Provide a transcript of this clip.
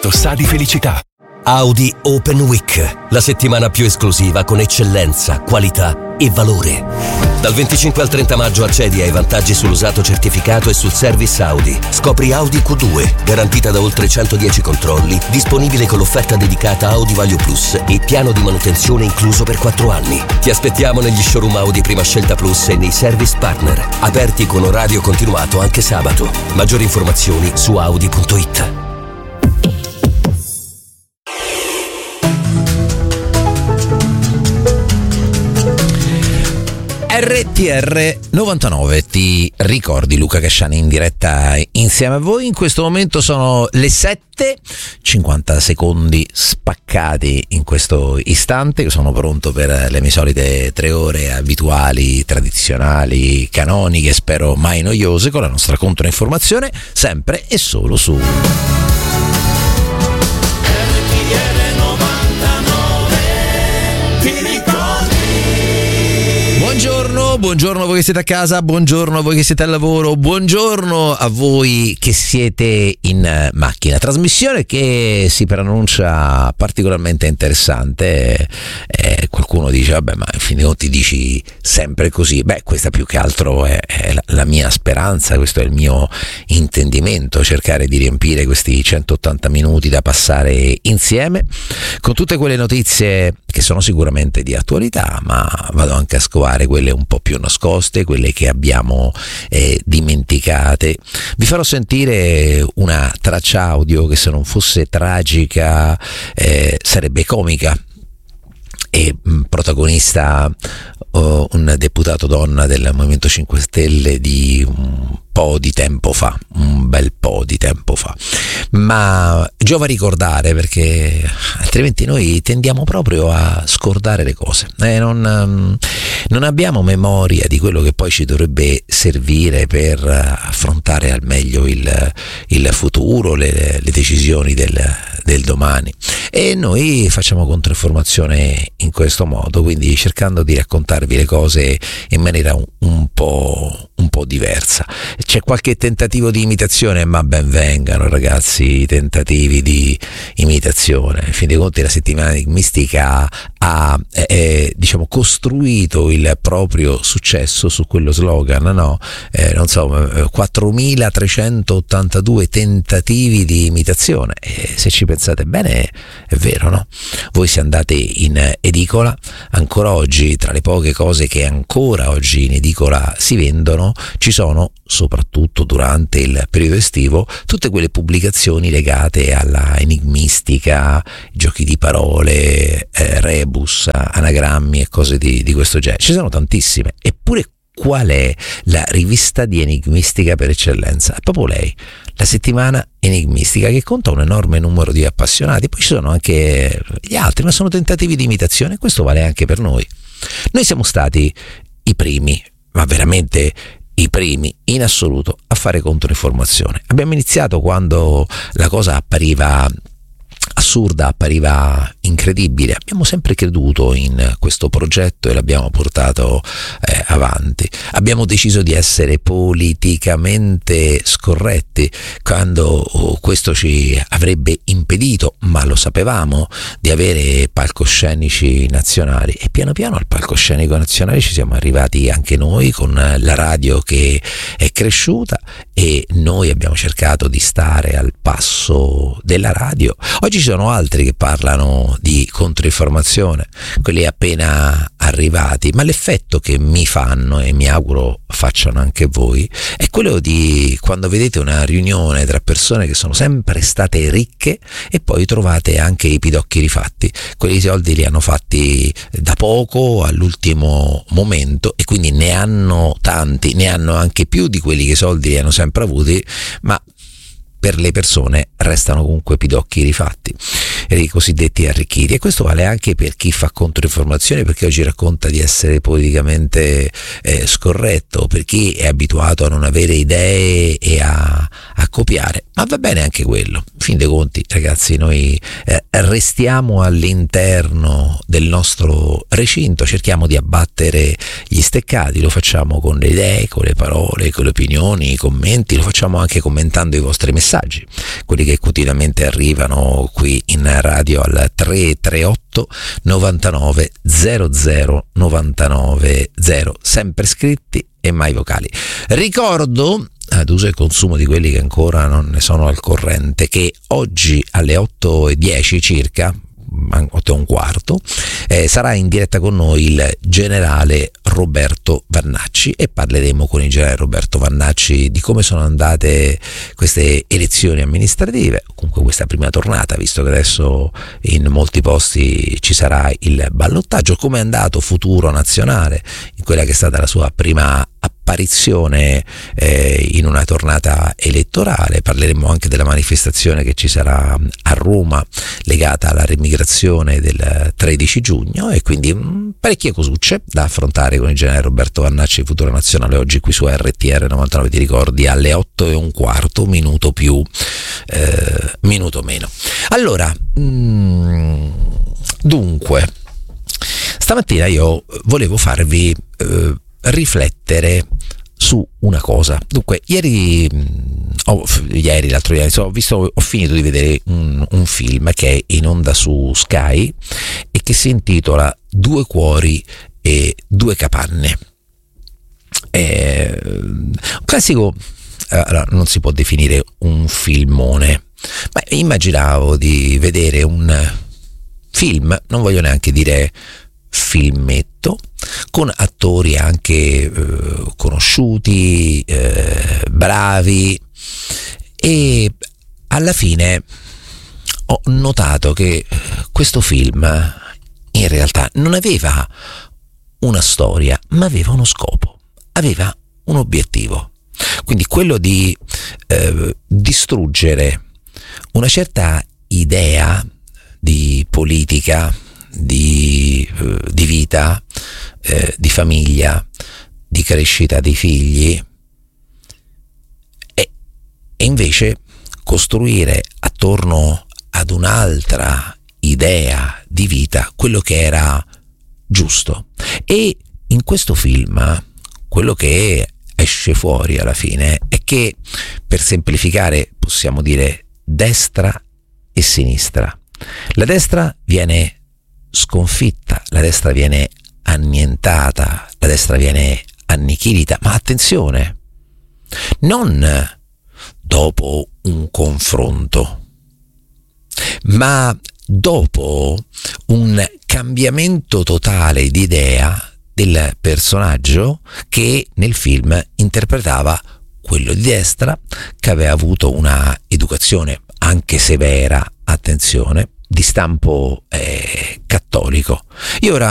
perfetto sa di felicità. Audi Open Week, la settimana più esclusiva con eccellenza, qualità e valore. Dal 25 al 30 maggio accedi ai vantaggi sull'usato certificato e sul service Audi. Scopri Audi Q2, garantita da oltre 110 controlli, disponibile con l'offerta dedicata Audi Vaglio Plus e piano di manutenzione incluso per 4 anni. Ti aspettiamo negli showroom Audi Prima Scelta Plus e nei service partner, aperti con orario continuato anche sabato. Maggiori informazioni su audi.it. RTR 99, ti ricordi Luca Casciani in diretta insieme a voi? In questo momento sono le 7, 50 secondi spaccati in questo istante. Sono pronto per le mie solite 3 ore abituali, tradizionali, canoniche, spero mai noiose, con la nostra controinformazione sempre e solo su Buongiorno a voi che siete a casa, buongiorno a voi che siete al lavoro, buongiorno a voi che siete in macchina. Trasmissione che si preannuncia particolarmente interessante. Qualcuno dice, vabbè, ma in fin dei conti dici sempre così. Beh, questa più che altro è la mia speranza, questo è il mio intendimento, cercare di riempire questi 180 minuti da passare insieme con tutte quelle notizie che sono sicuramente di attualità, ma vado anche a scovare quelle un po' più nascoste, quelle che abbiamo dimenticate. Vi farò sentire una traccia audio che, se non fosse tragica, sarebbe comica, e protagonista un deputato donna del Movimento 5 Stelle di un bel po' di tempo fa, ma giova ricordare, perché altrimenti noi tendiamo proprio a scordare le cose, non abbiamo memoria di quello che poi ci dovrebbe servire per affrontare al meglio il futuro, le decisioni del domani, e noi facciamo controinformazione in questo modo, quindi cercando di raccontarvi le cose in maniera un po' diversa. C'è qualche tentativo di imitazione, ma ben vengano, ragazzi, i tentativi di imitazione. In fin dei conti la settimana enigmistica ha costruito il proprio successo su quello slogan, no? 4.382 tentativi di imitazione, e se ci pensate bene è vero, no? Voi se andate in edicola, ancora oggi, tra le poche cose che ancora oggi in edicola si vendono, ci sono, soprattutto durante il periodo estivo, tutte quelle pubblicazioni legate alla enigmistica, giochi di parole, rebus, anagrammi e cose di questo genere. Ci sono tantissime. Eppure, qual è la rivista di enigmistica per eccellenza? È proprio lei, la Settimana Enigmistica, che conta un enorme numero di appassionati. Poi ci sono anche gli altri, ma sono tentativi di imitazione. Questo vale anche per noi. Noi siamo stati i primi, ma veramente i primi in assoluto, a fare controinformazione. Abbiamo iniziato quando la cosa appariva assurda, appariva incredibile. Abbiamo sempre creduto in questo progetto e l'abbiamo portato avanti. Abbiamo deciso di essere politicamente scorretti quando questo ci avrebbe impedito, ma lo sapevamo, di avere palcoscenici nazionali, e piano piano al palcoscenico nazionale ci siamo arrivati anche noi, con la radio che è cresciuta, e noi abbiamo cercato di stare al passo della radio. Oggi ci sono altri che parlano di controinformazione, quelli appena arrivati, ma l'effetto che mi fanno, e mi auguro facciano anche voi, è quello di quando vedete una riunione tra persone che sono sempre state ricche e poi trovate anche i pidocchi rifatti. Quelli soldi li hanno fatti da poco, all'ultimo momento, e quindi ne hanno tanti, ne hanno anche più di quelli che soldi li hanno sempre avuti, ma per le persone restano comunque pidocchi rifatti. i cosiddetti arricchiti, e questo vale anche per chi fa controinformazione, perché oggi racconta di essere politicamente scorretto, per chi è abituato a non avere idee e a copiare, ma va bene anche quello. In fin dei conti, ragazzi, noi restiamo all'interno del nostro recinto, cerchiamo di abbattere gli steccati, lo facciamo con le idee, con le parole, con le opinioni, i commenti, lo facciamo anche commentando i vostri messaggi, quelli che quotidianamente arrivano qui in radio al 338 99 00 99 0, sempre scritti e mai vocali. Ricordo, ad uso e consumo di quelli che ancora non ne sono al corrente, che oggi alle 8:10 circa, 8:15, sarà in diretta con noi il generale Roberto Vannacci, e parleremo con il generale Roberto Vannacci di come sono andate queste elezioni amministrative, comunque questa prima tornata, visto che adesso in molti posti ci sarà il ballottaggio, come è andato Futuro Nazionale in quella che è stata la sua prima apparizione in una tornata elettorale. Parleremo anche della manifestazione che ci sarà a Roma legata alla remigrazione del 13 giugno, e quindi parecchie cosucce da affrontare con il generale Roberto Vannacci di Futuro Nazionale oggi qui su RTR 99, ti ricordi, alle 8:15, minuto più minuto meno. Allora, dunque, stamattina io volevo farvi riflettere su una cosa. Dunque, l'altro ieri ho finito di vedere un film che è in onda su Sky e che si intitola Due cuori e due capanne. Un classico, allora, non si può definire un filmone, ma immaginavo di vedere un film, non voglio neanche dire filmetto, con attori anche conosciuti, bravi, e alla fine ho notato che questo film in realtà non aveva una storia, ma aveva uno scopo, aveva un obiettivo, quindi quello di distruggere una certa idea di politica, di vita, di famiglia, di crescita dei figli, e invece costruire attorno ad un'altra idea di vita quello che era giusto. E in questo film quello che esce fuori alla fine è che, per semplificare, possiamo dire destra e sinistra. La destra viene sconfitta, la destra viene annientata, la destra viene annichilita, ma attenzione, non dopo un confronto, ma dopo un cambiamento totale di idea del personaggio che nel film interpretava quello di destra, che aveva avuto una educazione anche severa, attenzione, di stampo cattolico. Io ora